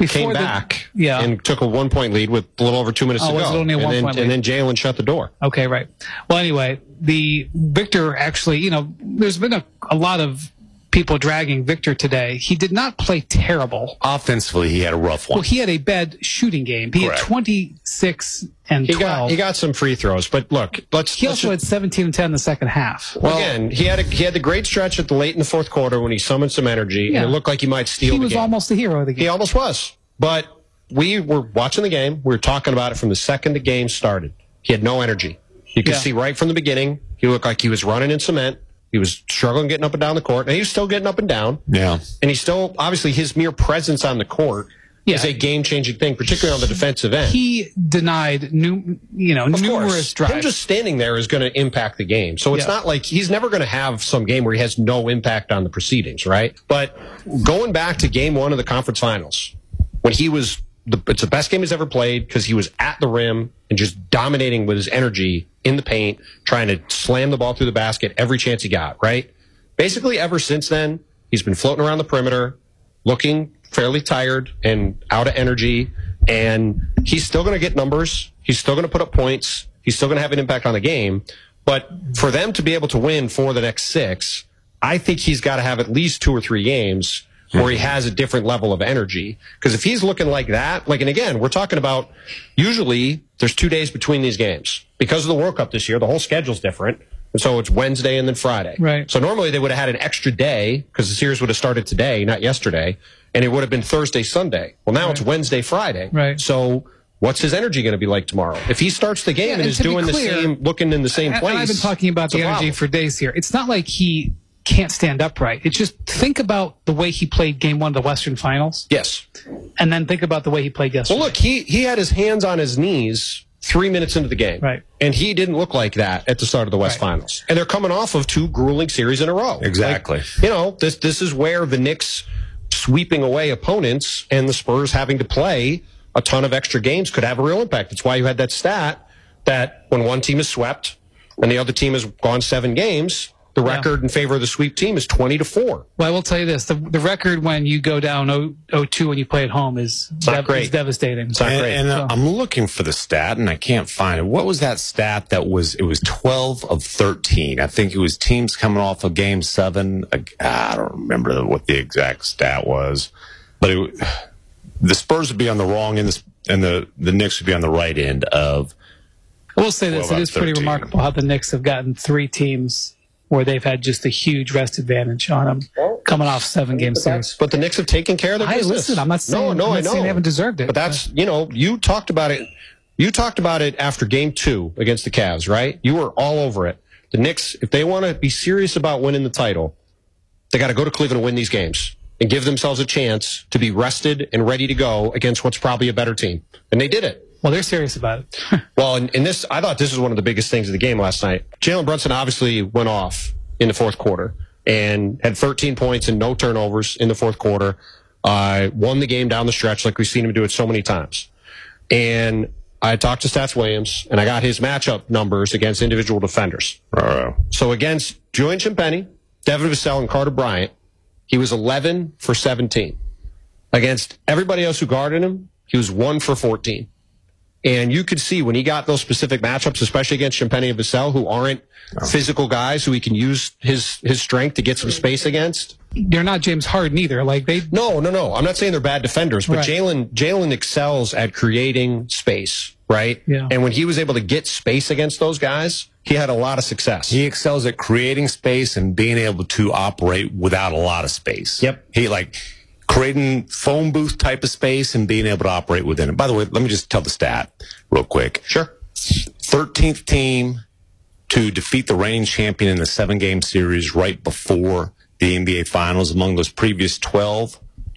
came back and took a 1-point lead with a little over 2 minutes to go. Was it only a 1-point lead? And then Jalen shut the door. Okay, right. Well, anyway, Victor actually, there's been a lot of people dragging Victor today. He did not play terrible. Offensively, he had a rough one. Well, he had a bad shooting game. He had 26 and 12. He got some free throws, but look, he also had 17 and 10 in the second half. Well, again, he had the great stretch at the late in the fourth quarter when he summoned some energy, and it looked like he might steal the game. He was almost the hero of the game. He almost was. But we were watching the game. We were talking about it from the second the game started. He had no energy. You could see right from the beginning, he looked like he was running in cement. He was struggling getting up and down the court, and he was still getting up and down. Yeah. And he's still, obviously, his mere presence on the court is a game-changing thing, particularly on the defensive end. He denied numerous drives. Him just standing there is going to impact the game. So it's not like he's never going to have some game where he has no impact on the proceedings, right? But going back to game 1 of the conference finals, when he was, it's the best game he's ever played because he was at the rim and just dominating with his energy in the paint, trying to slam the ball through the basket every chance he got, right? Basically, ever since then, he's been floating around the perimeter, looking fairly tired and out of energy, and he's still going to get numbers. He's still going to put up points. He's still going to have an impact on the game. But for them to be able to win for the next 6, I think he's got to have at least 2 or 3 games where he has a different level of energy. Because if he's looking like that, and again, we're talking about usually there's 2 days between these games. Because of the World Cup this year, the whole schedule's different. And so it's Wednesday and then Friday. Right. So normally they would have had an extra day because the series would have started today, not yesterday. And it would have been Thursday, Sunday. Well, now it's Wednesday, Friday. Right. So what's his energy going to be like tomorrow? If he starts the game and is doing the same, looking in the same place. And I've been talking about the energy for days here. It's not like he can't stand upright. It's just think about the way he played game 1 of the Western Finals. Yes. And then think about the way he played yesterday. Well, look, he had his hands on his knees 3 minutes into the game. Right. And he didn't look like that at the start of the West Finals. And they're coming off of 2 grueling series in a row. Exactly. This is where the Knicks sweeping away opponents and the Spurs having to play a ton of extra games could have a real impact. That's why you had that stat that when one team is swept and the other team has gone 7 games, the record in favor of the sweep team is 20-4. Well, I will tell you this. The record when you go down 0-2 when you play at home is devastating. It's not great. And I'm looking for the stat, and I can't find it. What was that stat it was 12 of 13. I think it was teams coming off of Game 7. I don't remember what the exact stat was. But the Spurs would be on the wrong end, and the Knicks would be on the right end of. I will say this. It is pretty remarkable how the Knicks have gotten 3 teams where they've had just a huge rest advantage on them coming off 7-game series. But the Knicks have taken care of their business. Listen, I'm not saying, I know. They haven't deserved it. But that's, you talked about it. You talked about it after game 2 against the Cavs, right? You were all over it. The Knicks, if they want to be serious about winning the title, they got to go to Cleveland and win these games and give themselves a chance to be rested and ready to go against what's probably a better team. And they did it. Well, they're serious about it. Well, in this, I thought this was one of the biggest things of the game last night. Jalen Brunson obviously went off in the fourth quarter and had 13 points and no turnovers in the fourth quarter. Won the game down the stretch like we've seen him do it so many times. And I talked to Stats Williams, and I got his matchup numbers against individual defenders. So against Julian Champagnie, Devin Vassell, and Carter Bryant, he was 11 for 17. Against everybody else who guarded him, he was 1 for 14. And you could see when he got those specific matchups, especially against Champagnie and Vassell, who aren't physical guys who he can use his strength to get some space against. They're not James Harden either. No. I'm not saying they're bad defenders, but Jalen excels at creating space, right? Yeah. And when he was able to get space against those guys, he had a lot of success. He excels at creating space and being able to operate without a lot of space. Yep. He creating phone booth type of space and being able to operate within it. By the way, let me just tell the stat real quick. Sure. 13th team to defeat the reigning champion in the 7-game series right before the NBA Finals. Among those previous 12,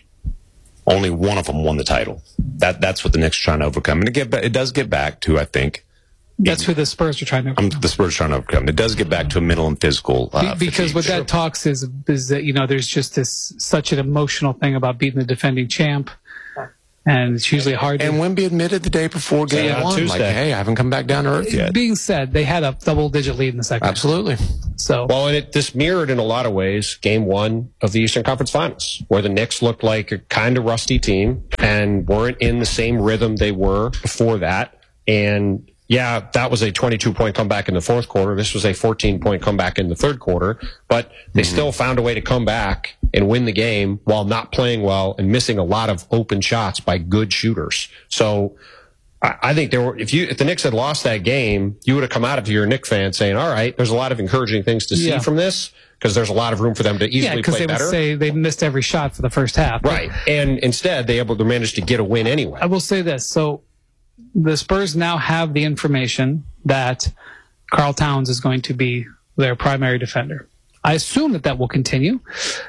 only one of them won the title. That's what the Knicks are trying to overcome. And it does get back to, I think, that's who the Spurs are trying to overcome. The Spurs are trying to overcome. It does get back to a mental and physical. Because what that talks is that, there's just such an emotional thing about beating the defending champ. And it's usually hard to... And Wemby admitted the day before game on one, Tuesday. like, hey, I haven't come back down to earth yet. Being said, they had a double-digit lead in the second. Absolutely. So, Well, and this mirrored in a lot of ways game one of the Eastern Conference Finals, where the Knicks looked like a kind of rusty team and weren't in the same rhythm they were before that. And yeah, that was a 22-point comeback in the fourth quarter. This was a 14-point comeback in the third quarter, but they still found a way to come back and win the game while not playing well and missing a lot of open shots by good shooters. So I think if the Knicks had lost that game, you would have come out of here a Knicks fan saying, all right, there's a lot of encouraging things to see from this, because there's a lot of room for them to easily because play they better. would say they missed every shot for the first half. Right. And instead, they managed to get a win anyway. I will say this. So the Spurs now have the information that Karl Towns is going to be their primary defender. I assume that will continue.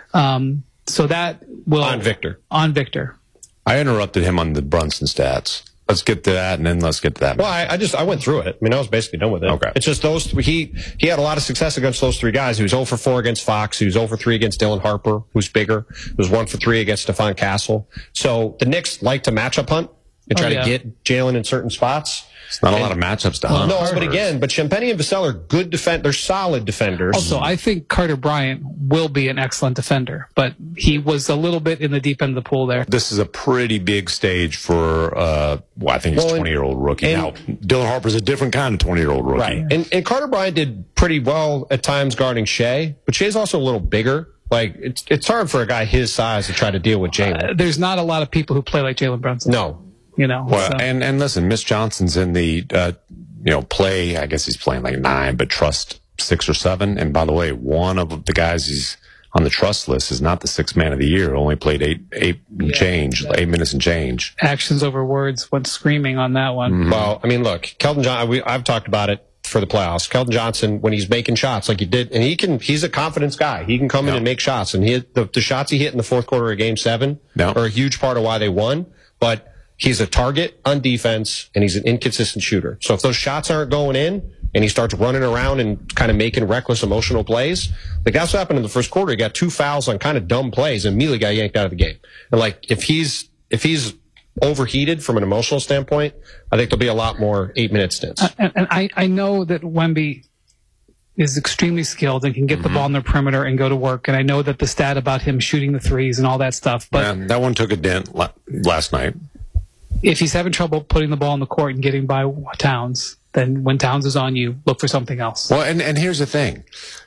So that will... On Victor. On Victor. I interrupted him on the Brunson stats. Let's get to that, and then let's get to that. Well, I went through it. I mean, I was basically done with it. Okay. It's just he had a lot of success against those three guys. He was 0 for 4 against Fox. He was 0 for 3 against Dylan Harper, who's bigger. He was 1 for 3 against Stephon Castle. So the Knicks like to matchup hunt and try to get Jalen in certain spots. It's not a lot of matchups to hunt. No, but again, Champagnie and Vassell are good they're solid defenders. Also, I think Carter Bryant will be an excellent defender, but he was a little bit in the deep end of the pool there. This is a pretty big stage for, I think he's a 20-year-old rookie. Now, Dylan Harper's a different kind of 20-year-old rookie. Right. And Carter Bryant did pretty well at times guarding Shea, but Shea's also a little bigger. Like, it's hard for a guy his size to try to deal with Jalen. There's not a lot of people who play like Jalen Brunson. No. Well, and listen, Mitch Johnson's in the, play, I guess he's playing like 9, but trust 6 or 7. And by the way, one of the guys he's on the trust list is not the 6th man of the year. Only played 8 minutes and change. Actions over words went screaming on that one. Mm-hmm. Well, I mean, look, Keldon Johnson, I've talked about it for the playoffs. Keldon Johnson, when he's making shots like he did, and he's a confidence guy. He can come in and make shots. And the shots he hit in the fourth quarter of game 7 are a huge part of why they won. But he's a target on defense, and he's an inconsistent shooter. So if those shots aren't going in, and he starts running around and kind of making reckless, emotional plays, like that's what happened in the first quarter. He got 2 fouls on kind of dumb plays, and immediately got yanked out of the game. And like if he's overheated from an emotional standpoint, I think there'll be a lot more 8-minute stints. And I know that Wemby is extremely skilled and can get the ball in the perimeter and go to work. And I know that the stat about him shooting the threes and all that stuff, but that one took a dent last night. If he's having trouble putting the ball in the court and getting by Towns, then when Towns is on you, look for something else. Well, and here's the thing.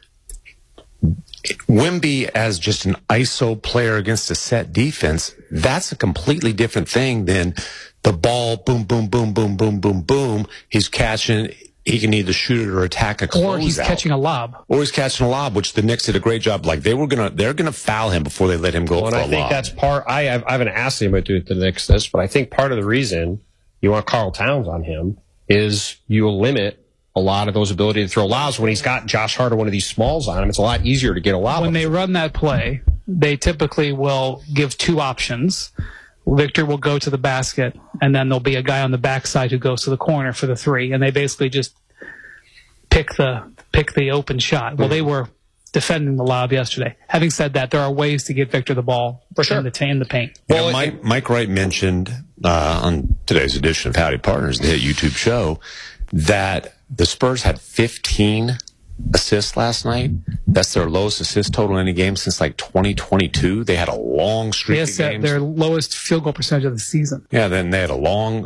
Wemby as just an ISO player against a set defense, that's a completely different thing than the ball, boom, boom, boom, boom, boom, boom, boom. He's catching. He can either shoot it or attack a closeout. Or he's catching a lob. Or he's catching a lob, which the Knicks did a great job. Like they're gonna foul him before they let him go for a lob. And I think that's part. I haven't asked him to do the Knicks this, but I think part of the reason you want Karl Towns on him is you limit a lot of those ability to throw lobs when he's got Josh Hart or one of these smalls on him. It's a lot easier to get a lob. When they run that play, they typically will give 2 options. Victor will go to the basket, and then there'll be a guy on the backside who goes to the corner for the 3, and they basically just pick the open shot. Well, they were defending the lob yesterday. Having said that, there are ways to get Victor the ball in the paint. Well, Mike Wright mentioned on today's edition of Howdy Partners, the hit YouTube show, that the Spurs had 15 assists last night. That's their lowest assist total in any game since like 2022. They had a long streak of games. Their lowest field goal percentage of the season. Yeah, then they had a long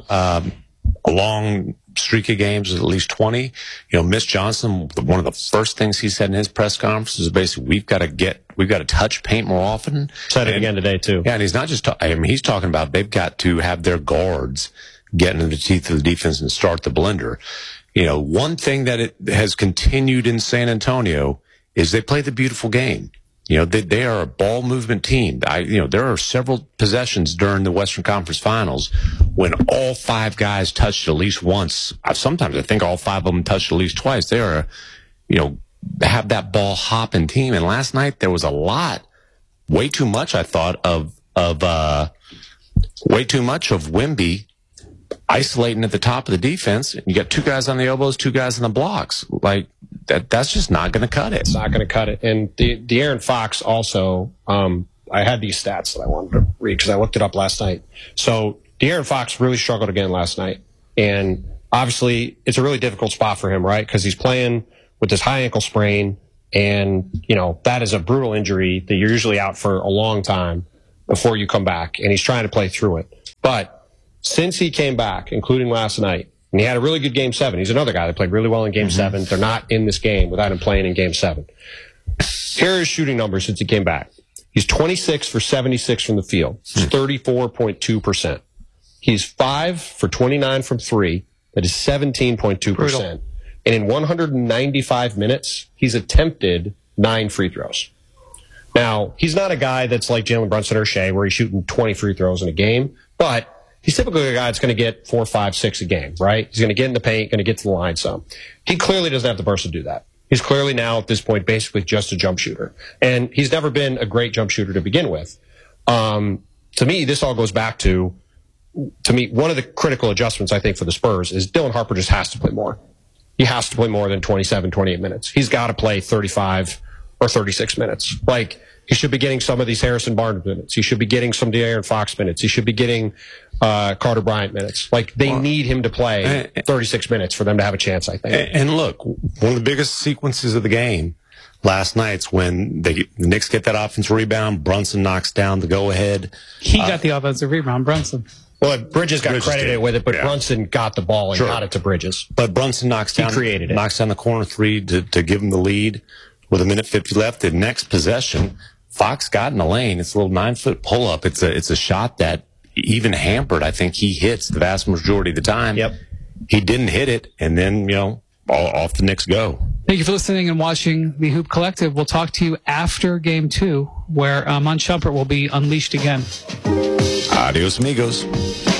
streak of games, at least 20. Mitch Johnson, one of the first things he said in his press conference is basically, we've got to touch paint more often. Said it again today too. Yeah, and he's not just, he's talking about they've got to have their guards get into the teeth of the defense and start the blender. One thing that it has continued in San Antonio is they play the beautiful game. They are a ball movement team. There are several possessions during the Western Conference Finals when all 5 guys touched at least once. Sometimes I think all 5 of them touched at least twice. They are, have that ball hopping team. And last night there was a lot, way too much, I thought, of Wemby isolating at the top of the defense. You got 2 guys on the elbows, 2 guys on the blocks. Like that's just not going to cut it. It's not going to cut it. And De'Aaron Fox also, I had these stats that I wanted to read because I looked it up last night. So De'Aaron Fox really struggled again last night. And obviously, it's a really difficult spot for him, right? Because he's playing with this high ankle sprain. And, that is a brutal injury that you're usually out for a long time before you come back. And he's trying to play through it. But since he came back, including last night, and he had a really good Game 7. He's another guy that played really well in Game 7. They're not in this game without him playing in Game 7. Here are his shooting numbers since he came back. He's 26 for 76 from the field. It's 34.2%. He's 5 for 29 from 3. That is 17.2%. And in 195 minutes, he's attempted 9 free throws. Now, he's not a guy that's like Jalen Brunson or Shea, where he's shooting 20 free throws in a game, but he's typically a guy that's going to get 4, 5, 6 a game, right? He's going to get in the paint, going to get to the line some. He clearly doesn't have the burst to do that. He's clearly now, at this point, basically just a jump shooter. And he's never been a great jump shooter to begin with. To me, this all goes back to me, one of the critical adjustments, I think, for the Spurs is Dylan Harper just has to play more. He has to play more than 27, 28 minutes. He's got to play 35 or 36 minutes. Like, he should be getting some of these Harrison Barnes minutes. He should be getting some De'Aaron Fox minutes. He should be getting Carter Bryant minutes. Like, they need him to play 36 minutes for them to have a chance, I think. And look, one of the biggest sequences of the game last night's when the Knicks get that offensive rebound, Brunson knocks down the go-ahead. He got the offensive rebound, Brunson. Well, Bridges got credited with it, but Brunson got the ball and got it to Bridges. But Brunson knocks down the corner 3 to give him the lead with 1:50 left. The next possession, Fox got in the lane. It's a little 9-foot pull-up. It's a shot that even hampered, I think he hits the vast majority of the time. Yep. He didn't hit it, and then, off the Knicks go. Thank you for listening and watching the Hoop Collective. We'll talk to you after Game 2, where Iman Shumpert will be unleashed again. Adios, amigos.